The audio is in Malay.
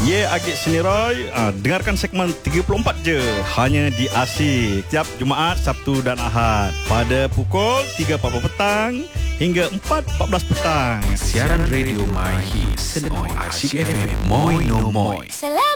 Agit Seniroy. Dengarkan segmen 34 je, hanya di Asyik, tiap Jumaat, Sabtu dan Ahad pada pukul 3.40 petang hingga 4.14 petang. Siaran radio My Hits, Senoi Asyik FM, Moi no Moi.